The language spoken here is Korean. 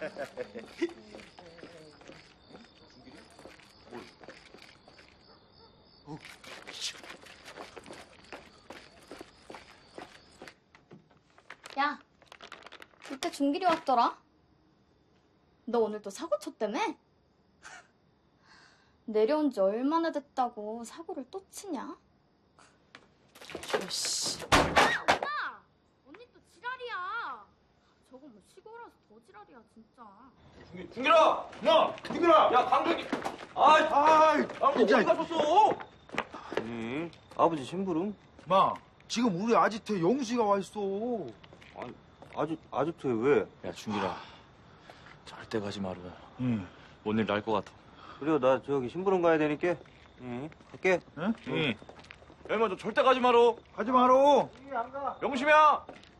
야, 그때 준길이 왔더라? 너 오늘 또 사고 쳤다며? 내려온 지 얼마나 됐다고 사고를 또 치냐? 씨. 야! 언니 또 지랄이야. 저거 뭐 시골이라서 더 지랄이야, 진짜. 준길아! 야, 준길아! 야, 강백이! 진짜. 어디 가셨어? 아니, 아버지 심부름? 마, 지금 우리 아지트에 영수이가 와 있어. 아니, 아직도 왜? 야, 준길아. 절대 가지 마라. 응. 오늘 날 것 같아. 그래요, 나 저기 심부름 가야 되니까. 응, 갈게. 응? 야, 임마, 너 절대 가지 마라. 가지 마라. 명심이야!